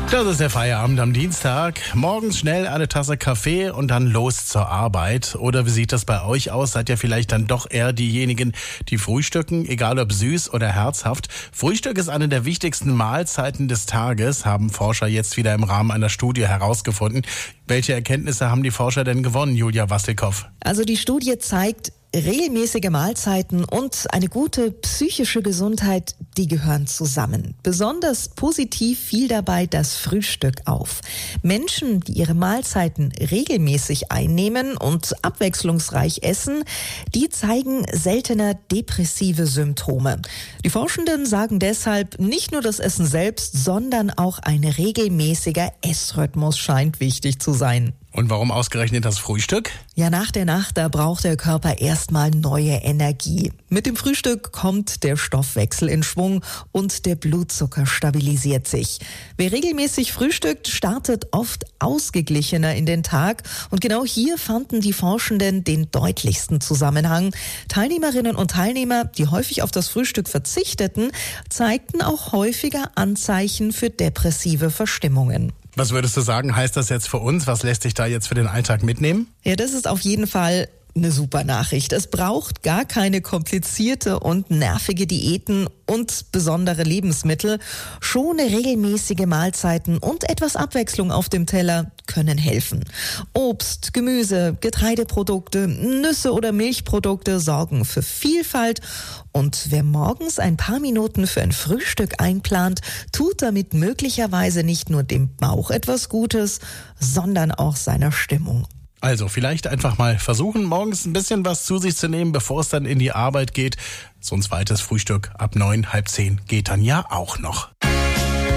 Das ist der Feierabend am Dienstag. Morgens schnell eine Tasse Kaffee und dann los zur Arbeit. Oder wie sieht das bei euch aus? Seid ihr vielleicht dann doch eher diejenigen, die frühstücken, egal ob süß oder herzhaft? Frühstück ist eine der wichtigsten Mahlzeiten des Tages, haben Forscher jetzt wieder im Rahmen einer Studie herausgefunden. Welche Erkenntnisse haben die Forscher denn gewonnen, Julia Wassilkow? Also die Studie zeigt, regelmäßige Mahlzeiten und eine gute psychische Gesundheit, die gehören zusammen. Besonders positiv fiel dabei das Frühstück auf. Menschen, die ihre Mahlzeiten regelmäßig einnehmen und abwechslungsreich essen, die zeigen seltener depressive Symptome. Die Forschenden sagen deshalb, nicht nur das Essen selbst, sondern auch ein regelmäßiger Essrhythmus scheint wichtig zu sein. Und warum ausgerechnet das Frühstück? Ja, nach der Nacht, da braucht der Körper erstmal neue Energie. Mit dem Frühstück kommt der Stoffwechsel in Schwung und der Blutzucker stabilisiert sich. Wer regelmäßig frühstückt, startet oft ausgeglichener in den Tag. Und genau hier fanden die Forschenden den deutlichsten Zusammenhang. Teilnehmerinnen und Teilnehmer, die häufig auf das Frühstück verzichteten, zeigten auch häufiger Anzeichen für depressive Verstimmungen. Was würdest du sagen, heißt das jetzt für uns? Was lässt sich da jetzt für den Alltag mitnehmen? Ja, das ist auf jeden Fall eine super Nachricht. Es braucht gar keine komplizierte und nervige Diäten und besondere Lebensmittel. Schon regelmäßige Mahlzeiten und etwas Abwechslung auf dem Teller können helfen. Obst, Gemüse, Getreideprodukte, Nüsse oder Milchprodukte sorgen für Vielfalt. Und wer morgens ein paar Minuten für ein Frühstück einplant, tut damit möglicherweise nicht nur dem Bauch etwas Gutes, sondern auch seiner Stimmung. Also vielleicht einfach mal versuchen, morgens ein bisschen was zu sich zu nehmen, bevor es dann in die Arbeit geht. So ein zweites Frühstück ab 9, halb 10 geht dann ja auch noch.